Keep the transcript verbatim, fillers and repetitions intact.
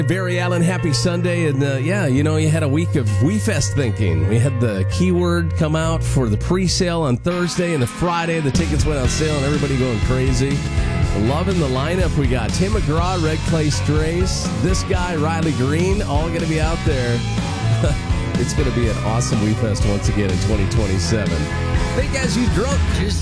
Barry Allen, happy Sunday. And uh, yeah, you know, you had a week of WeFest thinking. We had the keyword come out for the pre-sale on Thursday, and the Friday the tickets went on sale and everybody going crazy. Loving the lineup we got. Tim McGraw, Red Clay Strays, this guy, Riley Green, all going to be out there. It's going to be an awesome WeFest once again in twenty twenty-seven. Think as you drunk.